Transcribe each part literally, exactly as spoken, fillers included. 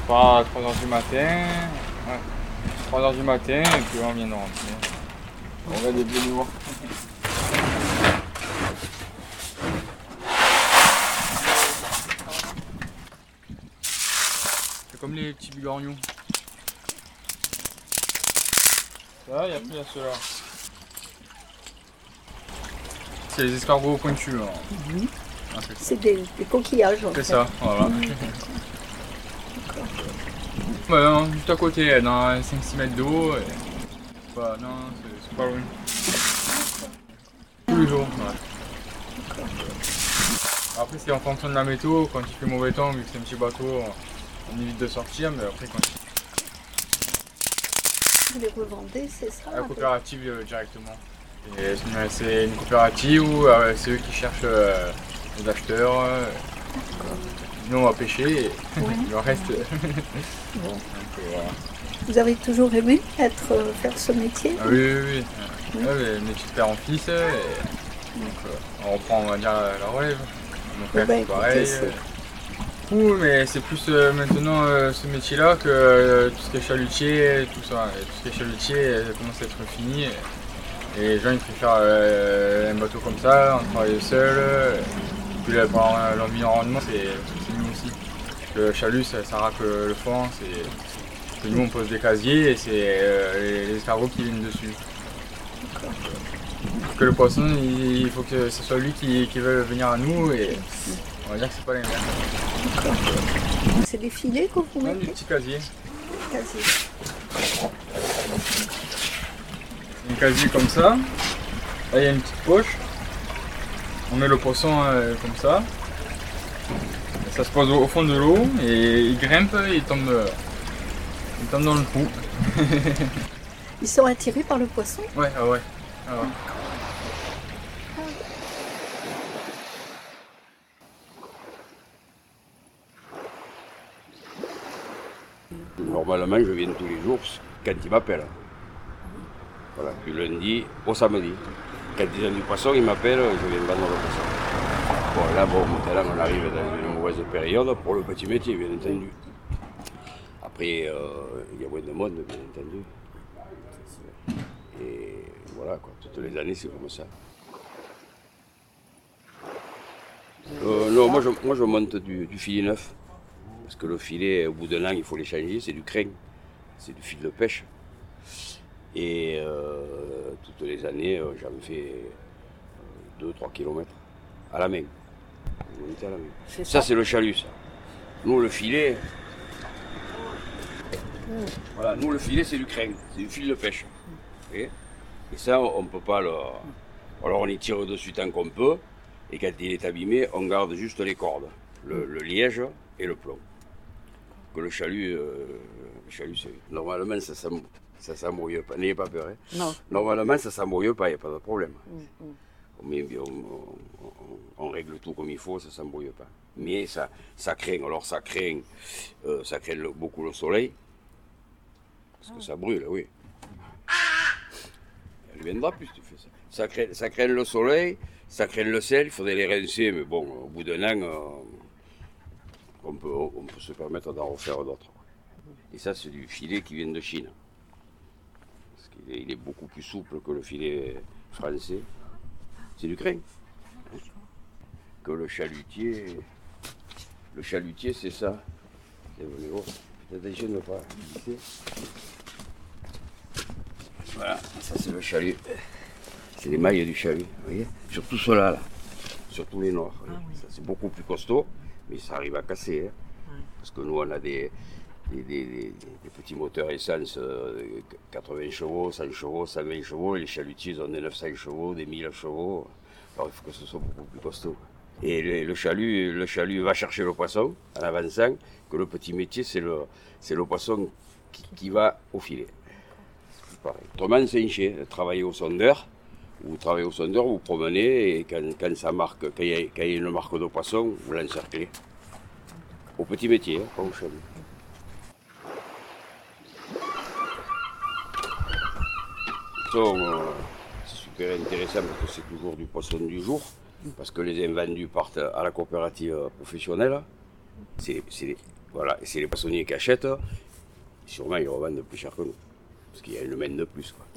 part à trois heures du matin. Ouais. trois heures du matin et puis on vient de rentrer. On va des petits voir. C'est comme les petits bigorneaux. Ça, et après il y a ceux-là. C'est les escargots pointus. Mmh. C'est des, des coquillages. C'est ça, voilà. Mmh. Ouais, non, juste à côté, dans cinq six mètres d'eau. Et... Bah, non, c'est pas loin. Tous les jours, ouais. Après, c'est en fonction de la météo. Quand il fait mauvais temps, vu que c'est un petit bateau, on évite de sortir. Mais après, quand vous les revendez, c'est ça? La coopérative euh, directement. C'est une coopérative où euh, c'est eux qui cherchent euh, les acheteurs. Euh, nous, on va pêcher et ouais. Le reste. Bon. Donc, euh, voilà. Vous avez toujours aimé être, euh, faire ce métier? Ah, oui, oui, oui. oui. Ouais, le métier de père en fils. Et, donc, euh, on reprend, on va dire, la relève. Mon frère, ben, c'est pareil. Ouh, mais c'est plus euh, maintenant euh, ce métier-là que euh, tout ce qui est chalutier, tout ça. Et tout ce qui est chalutier, ça commence à être fini. Et, et les gens ils préfèrent euh, un bateau comme ça, on travaille seul. Et puis là, pour l'environnement, c'est mieux aussi. Le chalut, ça, ça racle le fond. Que nous, on pose des casiers et c'est euh, les escargots qui viennent dessus. Pour que le poisson, il, il faut que ce soit lui qui, qui veut venir à nous. Et on va dire que c'est pas les mêmes. C'est des filets que vous mettez? Des petits casiers. Casier. Un casier comme ça. Là, il y a une petite poche. On met le poisson euh, comme ça. Et ça se pose au, au fond de l'eau et il grimpe et il tombe, euh, il tombe dans le trou. Ils sont attirés par le poisson? Ouais, ah ouais. Ah ouais. Normalement, je viens tous les jours quand ils m'appellent. Voilà, du lundi au samedi. Quand ils ont du poisson, ils m'appellent, je viens vendre le poisson. Bon, là, bon, maintenant, on arrive dans une mauvaise période pour le petit métier, bien entendu. Après, euh, il y a moins de monde, bien entendu. Et voilà, quoi, toutes les années, c'est comme ça. Euh, non, moi je, moi, je monte du, du filet neuf. Parce que le filet, au bout d'un an, il faut l'échanger, c'est du crin, c'est du fil de pêche. Et euh, toutes les années, euh, j'en fais deux trois kilomètres à la main. À la main. Ça, ça c'est le chalut, ça. Nous, le filet, mmh. Voilà, nous, le filet, c'est du crin, c'est du fil de pêche. Mmh. Et, et ça, on ne peut pas le... Alors, on y tire dessus tant qu'on peut, et quand il est abîmé, on garde juste les cordes, le, le liège et le plomb. Que le chalut, euh, le chalut c'est... Normalement, ça ne ça s'embrouille pas. N'ayez pas peur. Hein. Non. Normalement, ça ne s'embrouille pas, il n'y a pas de problème. Mm, mm. On, met, on, on, on règle tout comme il faut, ça ne s'embrouille pas. Mais ça, ça craint. Alors, ça craint, euh, ça craint le, beaucoup le soleil. Parce que ça brûle, oui. Elle viendra plus, tu fais ça. Ça craint, ça craint le soleil, ça craint le sel, il faudrait les rincer, mais bon, au bout d'un an... Euh, On peut, on peut se permettre d'en refaire d'autres. Et ça, c'est du filet qui vient de Chine. Parce qu'il est, il est beaucoup plus souple que le filet français. C'est du crin. Que le chalutier, le chalutier, c'est ça. Faites attention de ne pas glisser. Voilà, ça c'est le chalut. C'est les mailles du chalut, vous voyez. Surtout ceux-là, là. Surtout les noirs. Ah, oui. Ça, c'est beaucoup plus costaud. Mais ça arrive à casser, hein. Ouais. Parce que nous on a des, des, des, des, des petits moteurs essence, euh, quatre-vingts chevaux, cent chevaux, cent vingt chevaux, et les chalutiers ils ont des neuf cents chevaux, des mille chevaux, alors il faut que ce soit beaucoup plus costaud. Et le, le, chalut, le chalut va chercher le poisson en avançant, que le petit métier c'est le, c'est le poisson qui, qui va au filet. C'est pareil. Autrement c'est un chien, travailler au sondeur. Vous travaillez au sondeur, vous promenez et quand, quand ça marque, quand il, y a, quand il y a une marque de poisson, vous l'encerclez. Au petit métier, hein, pas au chalut. Euh, c'est super intéressant parce que c'est toujours du poisson du jour, parce que les invendus partent à la coopérative professionnelle. C'est Voilà, et c'est les poissonniers qui achètent, sûrement ils revendent plus cher que nous. Parce qu'il y a une main de plus. Quoi.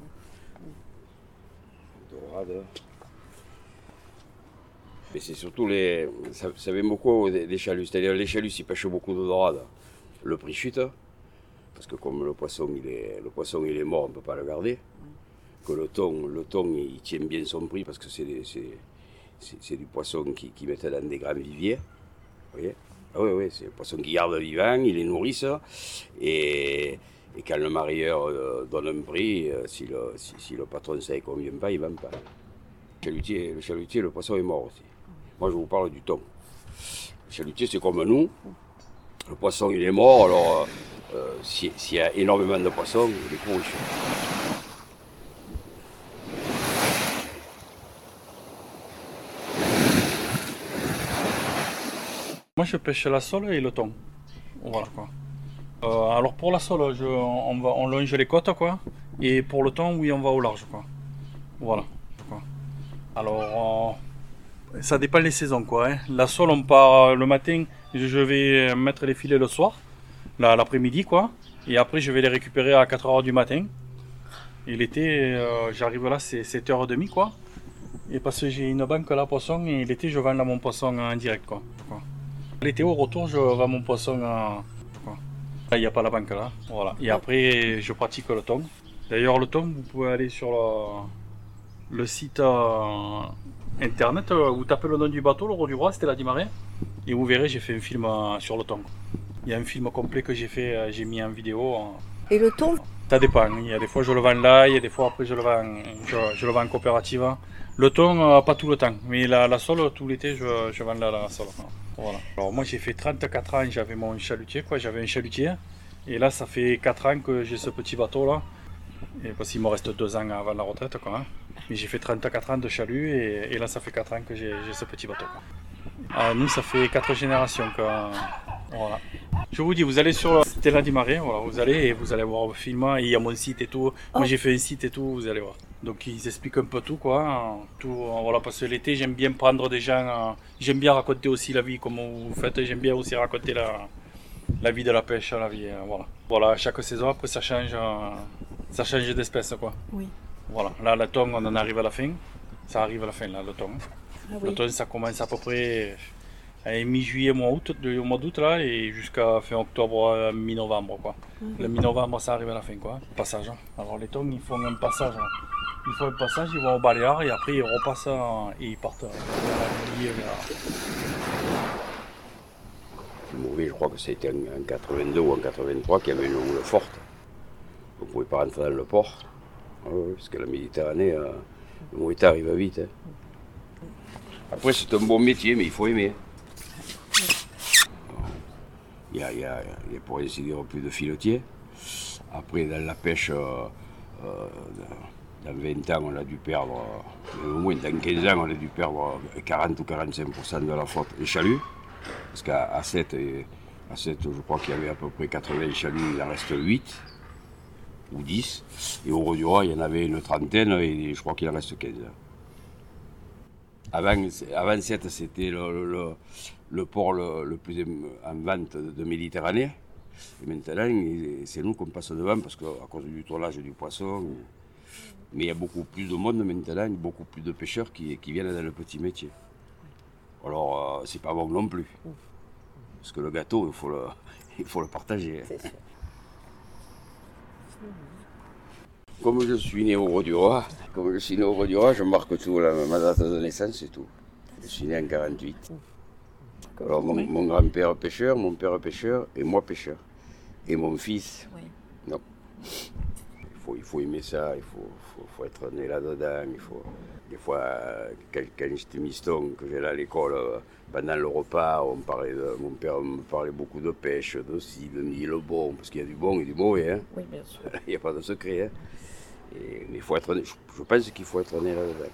Dorade. Mais c'est surtout les. Ça, ça vient beaucoup des, des chaluts. C'est-à-dire les chaluts, s'ils pêchent beaucoup de dorade, le prix chute. Parce que comme le poisson il est, le poisson, il est mort, on ne peut pas le garder. Que le thon, le thon il tient bien son prix parce que c'est, c'est, c'est, c'est du poisson qui, qui mettent dans des grands viviers. Vous voyez? Ah oui, oui, c'est un poisson qui garde vivant, il les nourrissent. Et, et quand le marieur euh, donne un prix, euh, si, le, si, si le patron ne sait combien pas, il ne vend pas. Le chalutier, le chalutier, le poisson est mort aussi. Moi, je vous parle du thon. Le chalutier, c'est comme nous. Le poisson, il est mort, alors euh, s'il si y a énormément de poissons, il est pourri. Moi, je pêche la sole et le thon. Voilà, quoi. Euh, alors, pour la sole, je, on, va, on longe les côtes, quoi. Et pour le thon, oui, on va au large, quoi. Voilà. Quoi. Alors... Euh, ça dépend des saisons, quoi. Hein. La sole, on part le matin, je vais mettre les filets le soir, là, l'après-midi, quoi. Et après, je vais les récupérer à quatre heures du matin. Et l'été, euh, j'arrive là, c'est sept heures trente, quoi. Et parce que j'ai une banque là, poisson, et l'été, je vends là mon poisson en direct, quoi. quoi. L'été, au retour, je vends mon poisson en... Quoi. Là, il n'y a pas la banque là. Voilà. Et après, je pratique le thon. D'ailleurs, le thon, vous pouvez aller sur le, le site... Euh, internet, euh, vous tapez le nom du bateau, le Roi du Roi, c'était la Dimarée, et vous verrez, j'ai fait un film euh, sur le thon. Il y a un film complet que j'ai fait, euh, j'ai mis en vidéo. Euh. Et le thon? Ça dépend, il y a des fois je le vends là, il y a des fois après je le vends, je, je le vends en coopérative. Le thon, euh, pas tout le temps, mais la, la sole, tout l'été, je, je vends là la sole. Voilà. Alors moi j'ai fait trente-quatre ans, j'avais mon chalutier, quoi, j'avais un chalutier, et là ça fait quatre ans que j'ai ce petit bateau là, et parce qu'il me reste deux ans avant la retraite, quoi. Hein. Mais j'ai fait trente-quatre ans de chalut et, et là ça fait quatre ans que j'ai, j'ai ce petit bateau. Alors, nous ça fait quatre générations que, voilà. Je vous dis, vous allez sur Stella Dimarée, voilà, vous allez et vous allez voir le film, et il y a mon site et tout. Oh. Moi j'ai fait un site et tout, vous allez voir. Donc ils expliquent un peu tout, quoi. Tout, voilà, parce que l'été j'aime bien prendre des gens, j'aime bien raconter aussi la vie comme vous faites, j'aime bien aussi raconter la, la vie de la pêche, la vie, voilà. Voilà, chaque saison après ça change, ça change d'espèce, quoi. Oui. Voilà, là le thon on en arrive à la fin, ça arrive à la fin là le thon. Ah, oui. Le thon ça commence à peu près à mi-juillet, mois août, au mois d'août là, et jusqu'à fin octobre, mi-novembre, quoi. Mm-hmm. Le mi-novembre ça arrive à la fin, quoi, passage. Alors les thons ils font un passage, ils font un passage, ils vont au Baléares et après ils repassent et ils partent. Le mauvais, je crois que c'était en quatre-vingt-deux ou en quatre-vingt-trois qu'il y avait une houle forte. Vous ne pouvez pas rentrer dans le port. Oui, parce que la Méditerranée, euh, le mouetard arrive vite. Hein. Après, c'est un bon métier, mais il faut aimer. Il y a, il y a, il y a pour ainsi dire plus de filotiers. Après, dans la pêche, euh, euh, dans vingt ans, on a dû perdre, euh, au moins dans quinze ans, on a dû perdre quarante ou quarante-cinq pour cent de la flotte. Les chaluts, parce qu'à sept, à sept, je crois qu'il y avait à peu près quatre-vingts chaluts, il en reste huit. Ou dix, et au Roi du Roi, il y en avait une trentaine, et je crois qu'il en reste quinze. Avant, avant sept, c'était le, le, le port le, le plus en vente de Méditerranée, et maintenant, c'est nous qu'on passe devant, parce qu'à cause du tournage du poisson, mais il y a beaucoup plus de monde maintenant, beaucoup plus de pêcheurs qui, qui viennent dans le petit métier. Alors, euh, c'est pas bon non plus, parce que le gâteau, il faut le, il faut le partager. C'est sûr. Comme je suis né au Roi du Roi, comme je suis né au Roi du Roi, je marque tout, la, ma date de naissance et tout. Je suis né en quarante-huit. Alors mon, mon grand-père pêcheur, mon père pêcheur et moi pêcheur. Et mon fils, oui. Non. Il faut, il faut aimer ça, il faut, faut, faut être né là-dedans. Il faut... Des fois, quand, quand j'étais miston, que j'allais à l'école, pendant le repas, on parlait de, mon père me parlait beaucoup de pêche, de ci, de mi, le bon, parce qu'il y a du bon et du mauvais. Hein. Oui, bien sûr. Il n'y a pas de secret. Hein. Et, mais il faut être, je pense qu'il faut être né là-dedans.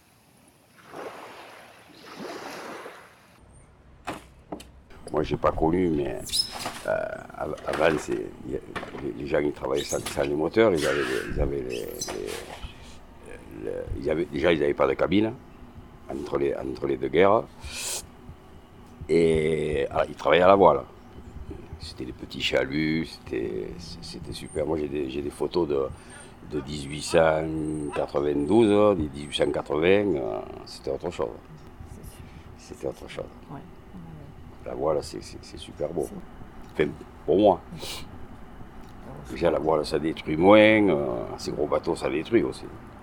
Moi, je n'ai pas connu, mais euh, avant, c'est, les gens qui travaillaient sans, sans les moteurs, ils avaient, ils avaient les, les Le, ils avaient, déjà, ils n'avaient pas de cabine entre les, entre les deux guerres. Et alors, ils travaillaient à la voile. C'était des petits chaluts, c'était, c'était super. Moi j'ai des, j'ai des photos de, de dix-huit cent quatre-vingt-douze, des dix-huit cent quatre-vingts, euh, c'était autre chose. C'était autre chose. Ouais. La voile, c'est, c'est, c'est super beau. Enfin, pour moi. Déjà, la voile, ça détruit moins. Euh, ces gros bateaux, ça détruit aussi.